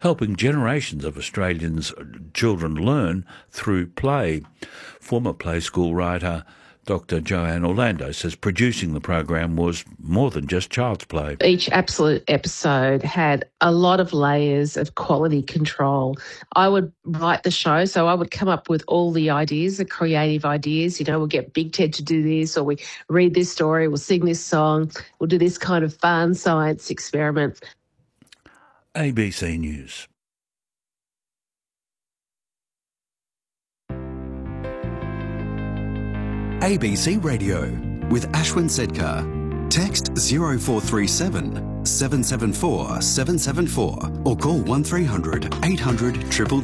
helping generations of Australians' children learn through play. Former Play School writer Dr. Joanne Orlando says producing the program was more than just child's play. Each absolute episode had a lot of layers of quality control. I would write the show, so I would come up with all the ideas, the creative ideas. We'll get Big Ted to do this, or we read this story, we'll sing this song, we'll do this kind of fun science experiment. ABC News. ABC Radio with Ashwin Sedkar. Text 0437 774 774 or call 1300 800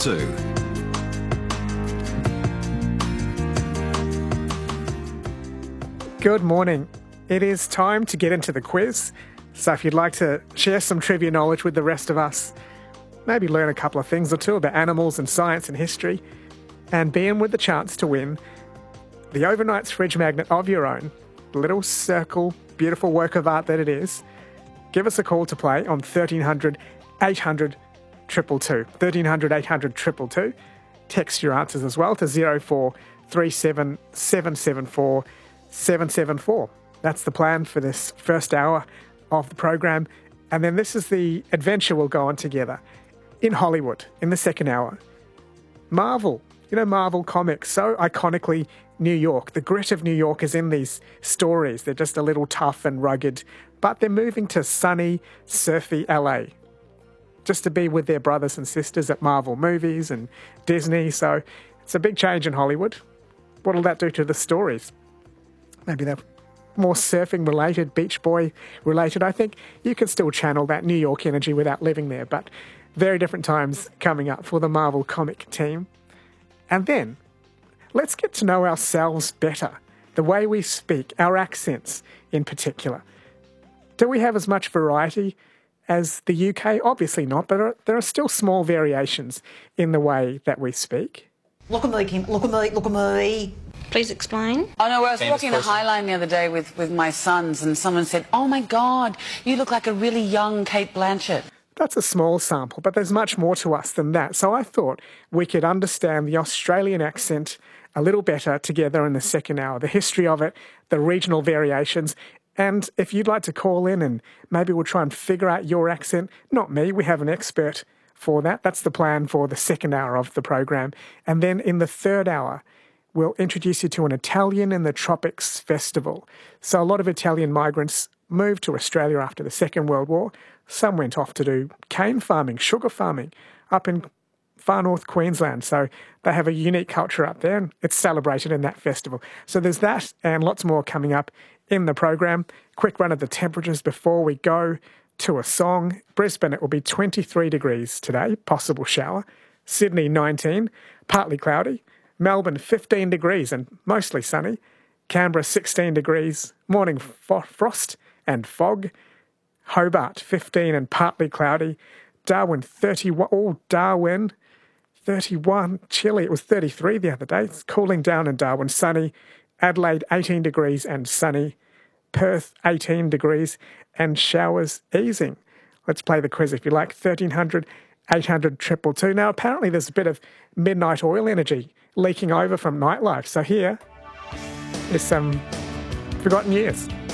222. Good morning. It is time to get into the quiz. So if you'd like to share some trivia knowledge with the rest of us, maybe learn a couple of things or two about animals and science and history, and be in with the chance to win the Overnight's fridge magnet of your own, the little circle, beautiful work of art that it is, give us a call to play on 1300 800 222. 1300 800 222. Text your answers as well to 0437 774 774. That's the plan for this first hour of the program. And then this is the adventure we'll go on together in Hollywood in the second hour. Marvel. Marvel Comics, so iconically New York. The grit of New York is in these stories. They're just a little tough and rugged, but they're moving to sunny, surfy LA just to be with their brothers and sisters at Marvel Movies and Disney. So it's a big change in Hollywood. What'll that do to the stories? Maybe they're more surfing related, Beach Boy related. I think you can still channel that New York energy without living there, but very different times coming up for the Marvel comic team. And then, let's get to know ourselves better, the way we speak, our accents in particular. Do we have as much variety as the UK? Obviously not, but there are still small variations in the way that we speak. Look at me, Kim. Look at me. Please explain. Oh, no, I was walking the High Line the other day with my sons, and someone said, "Oh, my God, you look like a really young Kate Blanchett." That's a small sample, but there's much more to us than that. So I thought we could understand the Australian accent a little better together in the second hour, the history of it, the regional variations. And if you'd like to call in and maybe we'll try and figure out your accent, not me, we have an expert for that. That's the plan for the second hour of the program. And then in the third hour, we'll introduce you to an Italian in the Tropics festival. So a lot of Italian migrants moved to Australia after the Second World War. Some went off to do cane farming, sugar farming up in far north Queensland. So they have a unique culture up there and it's celebrated in that festival. So there's that and lots more coming up in the program. Quick run of the temperatures before we go to a song. Brisbane, it will be 23 degrees today, possible shower. Sydney, 19, partly cloudy. Melbourne, 15 degrees and mostly sunny. Canberra, 16 degrees, morning frost and fog. Hobart, 15 and partly cloudy. Darwin, 31. Oh, Darwin, 31. Chilly, it was 33 the other day. It's cooling down in Darwin. Sunny. Adelaide, 18 degrees and sunny. Perth, 18 degrees and showers easing. Let's play the quiz if you like. 1300 800 222. Now, apparently there's a bit of midnight oil energy leaking over from nightlife. So here is some forgotten years.